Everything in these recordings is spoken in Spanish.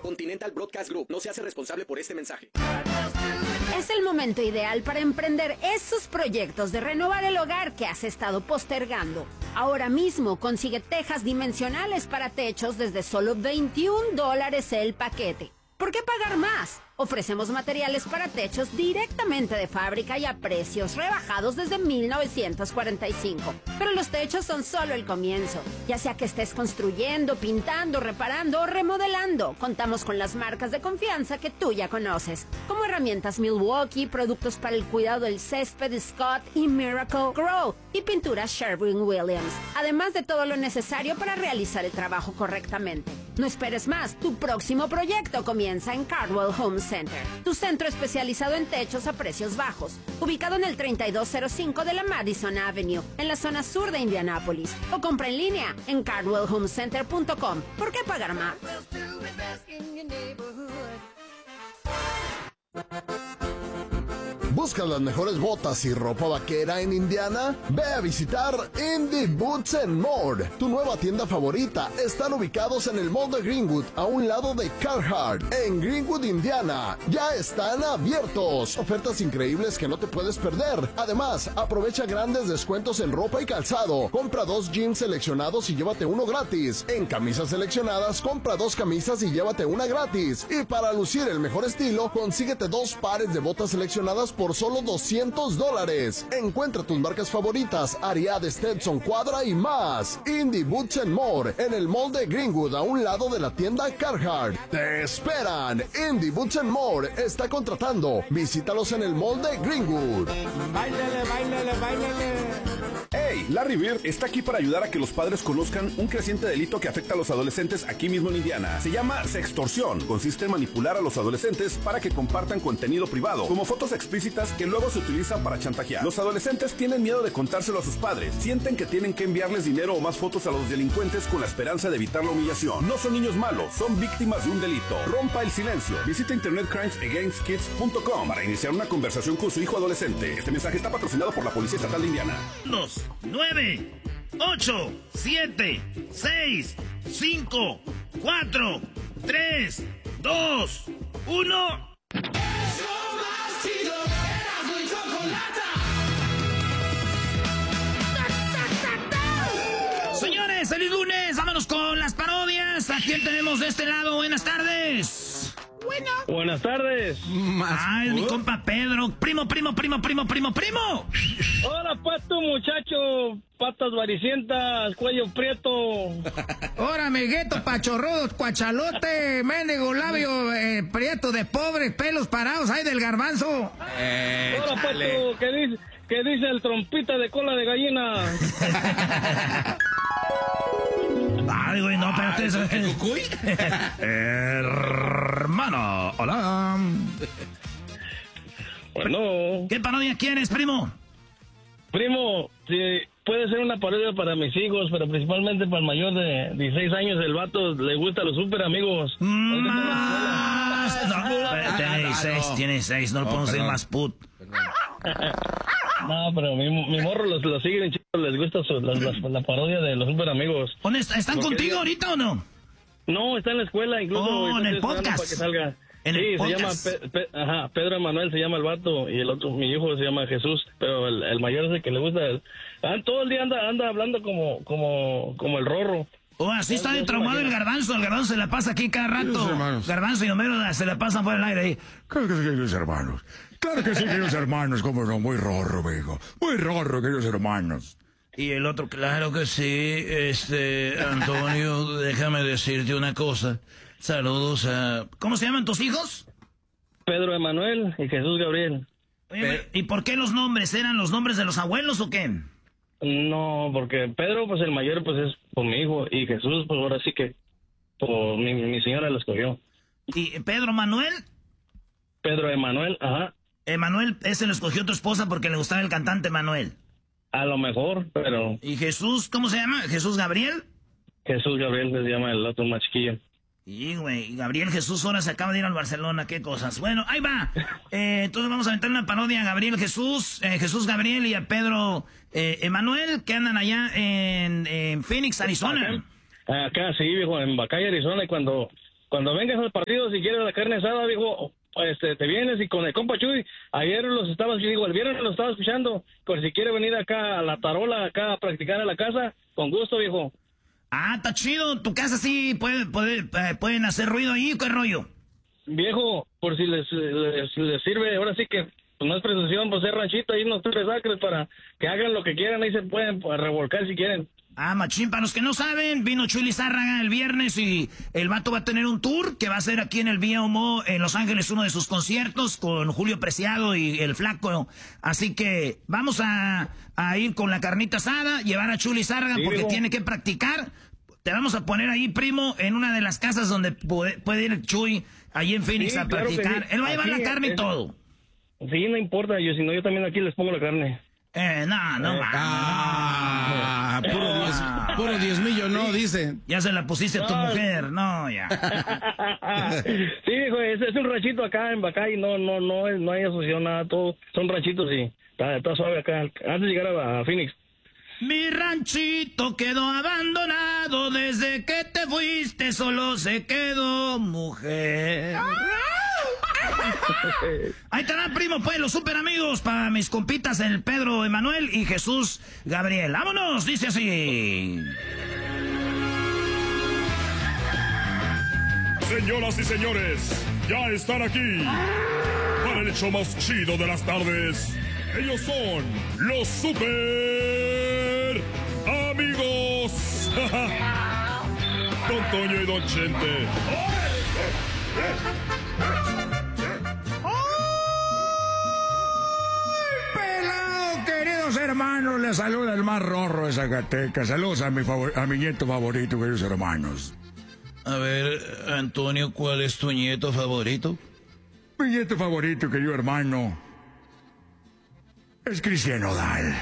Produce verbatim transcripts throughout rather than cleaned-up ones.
Continental Broadcast Group no se hace responsable por este mensaje. Es el momento ideal para emprender esos proyectos de renovar el hogar que has estado postergando. Ahora mismo consigue tejas dimensionales para techos desde solo veintiún dólares el paquete. ¿Por qué pagar más? Ofrecemos materiales para techos directamente de fábrica y a precios rebajados desde mil novecientos cuarenta y cinco. Pero los techos son solo el comienzo. Ya sea que estés construyendo, pintando, reparando o remodelando, contamos con las marcas de confianza que tú ya conoces, como herramientas Milwaukee, productos para el cuidado del césped Scott y Miracle Grow y pinturas Sherwin-Williams. Además de todo lo necesario para realizar el trabajo correctamente. No esperes más, tu próximo proyecto comienza en Cardwell Home Center, tu centro especializado en techos a precios bajos, ubicado en el treinta y dos cero cinco de la Madison Avenue, en la zona sur de Indianápolis, o compra en línea en cardwell home center punto com. ¿Por qué pagar más? ¿Buscas las mejores botas y ropa vaquera en Indiana? Ve a visitar Indie Boots and More. Tu nueva tienda favorita. Están ubicados en el Mall de Greenwood, a un lado de Carhartt, en Greenwood, Indiana. Ya están abiertos. Ofertas increíbles que no te puedes perder. Además, aprovecha grandes descuentos en ropa y calzado. Compra dos jeans seleccionados y llévate uno gratis. En camisas seleccionadas, compra dos camisas y llévate una gratis. Y para lucir el mejor estilo, consíguete dos pares de botas seleccionadas por solo doscientos dólares. Encuentra tus marcas favoritas, Ariat, Stetson, Quadra y más. Indie Boots and More, en el Mall de Greenwood, a un lado de la tienda Carhartt. ¡Te esperan! Indie Boots and More está contratando. Visítalos en el Mall de Greenwood. ¡Báilale, báilale, báilale! ¡Hey! Larry Bird está aquí para ayudar a que los padres conozcan un creciente delito que afecta a los adolescentes aquí mismo en Indiana. Se llama sextorsión. Consiste en manipular a los adolescentes para que compartan contenido privado, como fotos explícitas que luego se utilizan para chantajear. Los adolescentes tienen miedo de contárselo a sus padres. Sienten que tienen que enviarles dinero o más fotos a los delincuentes con la esperanza de evitar la humillación. No son niños malos, son víctimas de un delito. Rompa el silencio. Visita internet crimes against kids punto com para iniciar una conversación con su hijo adolescente. Este mensaje está patrocinado por la Policía Estatal de Indiana. Dos, nueve, ocho, siete, seis, cinco, cuatro, tres, dos, uno. Señores, feliz lunes, vámonos con las parodias. ¿A quién tenemos de este lado? Buenas tardes. Bueno. Buenas tardes. Ay, mi compa Pedro. Primo, primo, primo, primo, primo, primo. Hola, pues tu muchacho. Patas varicientas, cuello prieto. Hola, amiguito, pachorrudo, cuachalote, mendigo labio, eh, prieto de pobre, pelos parados ahí del garbanzo. Eh, Hola, pues tu, ¿qué dice, qué dice el trompita de cola de gallina? Ay, güey, no, espérate. ¿Es el cucuy? Hermano, hola. Bueno. ¿Qué parodia quieres, primo? Primo, si puede ser una parodia para mis hijos, pero principalmente para el mayor de dieciséis años, el vato le gusta a los super amigos. Más. No, tiene dieciséis, tiene dieciséis, no, no lo podemos decir más put. No, pero mi, mi morro los, los siguen chicos, les gusta su, la, la, la parodia de los super amigos. ¿Dónde está? ¿Están contigo quería... ahorita o no? No, está en la escuela, incluso. Oh, en el podcast. Para que salga. En sí, el se podcast. llama Pe, Pe, ajá, Pedro Emanuel se llama el vato y el otro, mi hijo se llama Jesús, pero el, el mayor es el que le gusta. El, ah, todo el día anda anda hablando como como como el Rorro. Oh, así está de traumado el garbanzo. El garbanzo se la pasa aquí cada rato. Garbanzo y Homero se la pasan por el aire ahí. Claro que sí, queridos hermanos. Claro que sí, queridos hermanos. Cómo no, muy rorro, hijo. Muy rorro, queridos hermanos. Y el otro, claro que sí. Este, Antonio, déjame decirte una cosa. Saludos a... ¿Cómo se llaman tus hijos? Pedro Emanuel y Jesús Gabriel. Oye, ¿y por qué los nombres? ¿Eran los nombres de los abuelos o qué? No, porque Pedro, pues el mayor, pues es por mi hijo. Y Jesús, pues ahora sí que por mi, mi señora lo escogió. ¿Y Pedro Manuel? Pedro Emanuel, ajá. Emanuel, ese lo escogió tu esposa porque le gustaba el cantante Manuel. A lo mejor, pero... ¿Y Jesús, cómo se llama? ¿Jesús Gabriel? Jesús Gabriel se llama el otro más chiquillo. Y, güey, Gabriel Jesús ahora se acaba de ir al Barcelona, qué cosas. Bueno, ahí va. Eh, entonces vamos a aventar una parodia a Gabriel Jesús, eh, Jesús Gabriel y a Pedro eh, Emanuel, que andan allá en, en Phoenix, Arizona. Acá, acá sí, viejo, en Bacay, Arizona, y cuando... cuando vengas al partido, si quieres la carne asada, viejo, este, te vienes y con el compa Chuy, ayer los estabas, yo digo, el viernes los estaba escuchando, por si quiere venir acá a la tarola, acá a practicar en la casa, con gusto, viejo. Ah, está chido, tu casa sí puede, puede, eh, pueden hacer ruido ahí, ¿qué rollo? Viejo, por si les, les, les sirve, ahora sí que pues, no es presunción, pues es ranchito, ahí unos tres acres para que hagan lo que quieran, ahí se pueden pues, revolcar si quieren. Ah, machín, para los que no saben, vino Chuy Lizárraga el viernes y el vato va a tener un tour que va a ser aquí en el V M O en Los Ángeles, uno de sus conciertos con Julio Preciado y el Flaco. Así que vamos a, a ir con la carnita asada, llevar a Chuy Lizárraga sí, porque viejo. Tiene que practicar. Te vamos a poner ahí, primo, en una de las casas donde puede, puede ir Chuy, ahí en Phoenix sí, a claro practicar. Sí. Él va a llevar aquí, la carne es, y todo. Sí, no importa, yo si no, yo también aquí les pongo la carne. Eh, no, no, eh, man, ah, no. Puro diez, puro diezmillo, no, sí. Dice. Ya se la pusiste no. a tu mujer, no, ya. Sí, hijo, es, es un ranchito acá en Bacay, no, no, no, no hay asociación, nada, todo, son ranchitos y está, está suave acá, antes de llegar a, a Phoenix. Mi ranchito quedó abandonado, desde que te fuiste solo se quedó mujer. Ahí te dan, primo, pues, los super amigos para mis compitas, el Pedro Emanuel y Jesús Gabriel. ¡Vámonos! Dice así. Señoras y señores, ya están aquí para el show más chido de las tardes. Ellos son los super amigos. Don Toño y Don Chente. Queridos hermanos, les saluda el más rorro de Zacatecas. Saludos a mi, favor a mi nieto favorito, queridos hermanos. A ver, Antonio, ¿cuál es tu nieto favorito? Mi nieto favorito, querido hermano, es Cristian Nodal.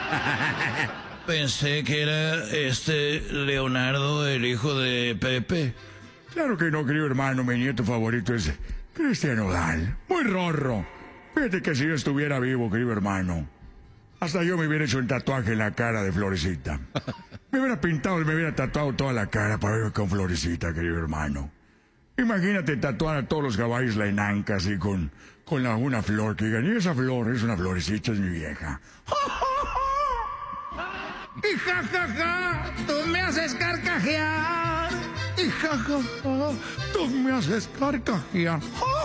Pensé que era este Leonardo, el hijo de Pepe. Claro que no, querido hermano, mi nieto favorito es Cristian Nodal. Muy rorro. Fíjate que si yo estuviera vivo, querido hermano, hasta yo me hubiera hecho un tatuaje en la cara de Florecita. Me hubiera pintado, me hubiera tatuado toda la cara para verme con Florecita, querido hermano. Imagínate tatuar a todos los caballos la enanca así con, con la, una flor que digan, y esa flor es una florecita, es mi vieja. Y ja, ja, ja, tú me haces carcajear. Y ja, ja, ja, tú me haces carcajear.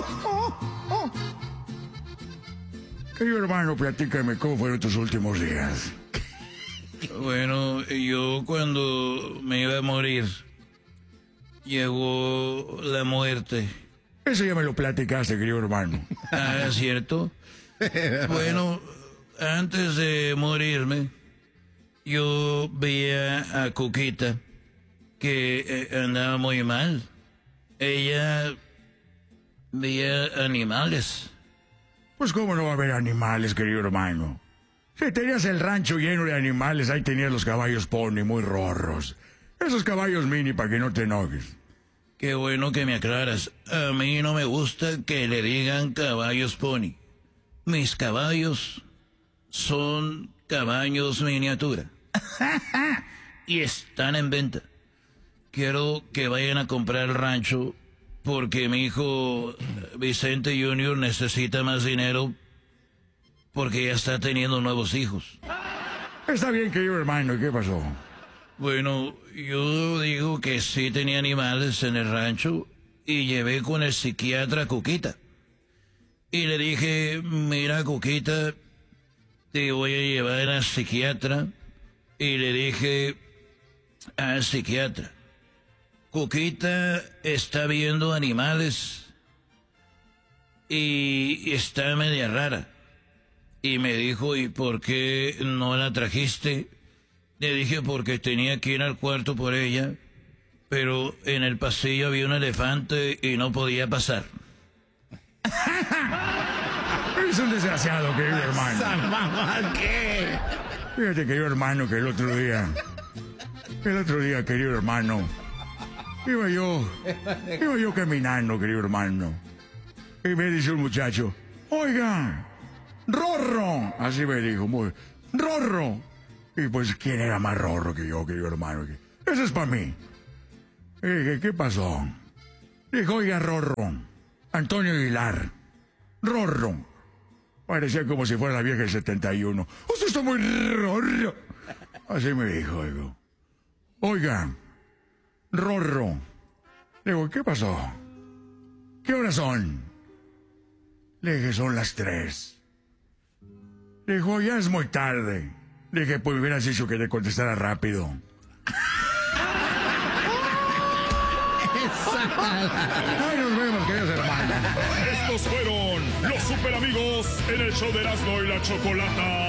Querido hermano, platícame cómo fueron tus últimos días. Bueno, yo cuando me iba a morir, llegó la muerte. Eso ya me lo platicaste, querido hermano. Ah, ¿es cierto? Bueno, antes de morirme, yo veía a Cuquita, que eh, andaba muy mal. Ella veía animales. Pues cómo no va a haber animales, querido hermano. Si tenías el rancho lleno de animales, ahí tenías los caballos pony muy rorros. Esos caballos mini para que no te enojes. Qué bueno que me aclaras. A mí no me gusta que le digan caballos pony. Mis caballos son caballos miniatura. Y están en venta. Quiero que vayan a comprar el rancho porque mi hijo Vicente junior necesita más dinero porque ya está teniendo nuevos hijos. Está bien, querido hermano. ¿Y qué pasó? Bueno, yo digo que sí tenía animales en el rancho y llevé con el psiquiatra a Cuquita. Y le dije, mira, Cuquita, te voy a llevar al psiquiatra. Y le dije al psiquiatra, Cuquita está viendo animales y está media rara. Y me dijo, ¿y por qué no la trajiste? Le dije, porque tenía que ir al cuarto por ella, pero en el pasillo había un elefante y no podía pasar. Es un desgraciado, querido hermano. ¿Qué? Fíjate, querido hermano, que el otro día, el otro día, querido hermano, iba yo, iba yo caminando, querido hermano, y me dice un muchacho, oiga, Rorro, así me dijo, muy, Rorro. Y pues, ¿quién era más rorro que yo, querido hermano? Eso es para mí. Y dije, ¿qué pasó? Dijo, oiga, Rorro, Antonio Aguilar, Rorro. Parecía como si fuera la vieja del setenta y uno. Usted está muy Rorro. Así me dijo, digo. Oiga, Rorro. Digo, ¿qué pasó? ¿Qué horas son? Le dije, son las tres. Dijo, ya es muy tarde. Le dije, pues me hubieras dicho que te contestara rápido. Ay, nos vemos, queridos hermanos. Estos fueron los super amigos en el show de Erasmo y la Chocolata.